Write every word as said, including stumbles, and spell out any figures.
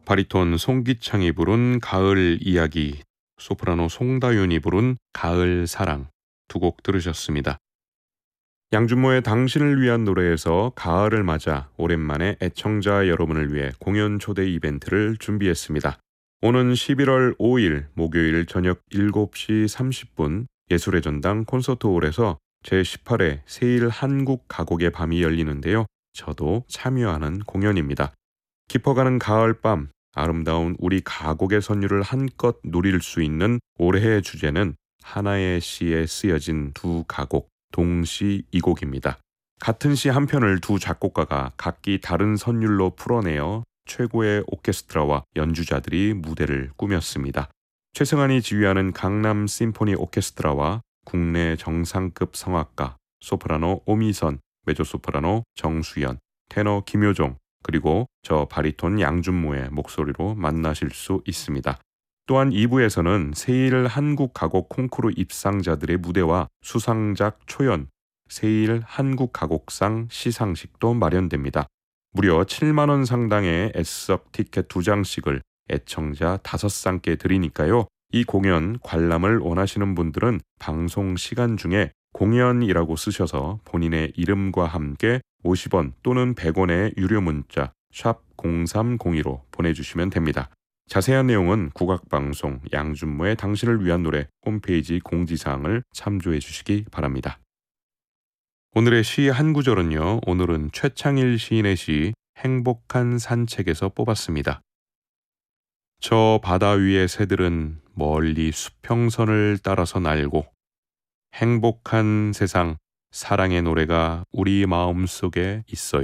바리톤 송기창이 부른 가을 이야기, 소프라노 송다윤이 부른 가을 사랑 두 곡 들으셨습니다. 양준모의 당신을 위한 노래에서 가을을 맞아 오랜만에 애청자 여러분을 위해 공연 초대 이벤트를 준비했습니다. 오는 십일월 오일 목요일 저녁 일곱 시 삼십 분 예술의 전당 콘서트홀에서 제십팔 회 세일 한국 가곡의 밤이 열리는데요. 저도 참여하는 공연입니다. 깊어가는 가을밤, 아름다운 우리 가곡의 선율을 한껏 누릴 수 있는 올해의 주제는 하나의 시에 쓰여진 두 가곡, 동시 이곡입니다. 같은 시 한 편을 두 작곡가가 각기 다른 선율로 풀어내어 최고의 오케스트라와 연주자들이 무대를 꾸몄습니다. 최승환이 지휘하는 강남 심포니 오케스트라와 국내 정상급 성악가, 소프라노 오미선, 메조소프라노 정수연, 테너 김효종, 그리고 저 바리톤 양준모의 목소리로 만나실 수 있습니다. 또한 이 부에서는 세일 한국 가곡 콩쿠르 입상자들의 무대와 수상작 초연, 세일 한국 가곡상 시상식도 마련됩니다. 무려 칠만 원 상당의 S석 티켓 두 장씩을 애청자 다섯 쌍께 드리니까요. 이 공연 관람을 원하시는 분들은 방송 시간 중에 공연이라고 쓰셔서 본인의 이름과 함께 오십 원 또는 백 원의 유료 문자 샵 공삼공이로 보내주시면 됩니다. 자세한 내용은 국악방송 양준모의 당신을 위한 노래 홈페이지 공지사항을 참조해 주시기 바랍니다. 오늘의 시 한 구절은요. 오늘은 최창일 시인의 시 행복한 산책에서 뽑았습니다. 저 바다 위의 새들은 멀리 수평선을 따라서 날고 행복한 세상, 사랑의 노래가 우리 마음속에 있어요.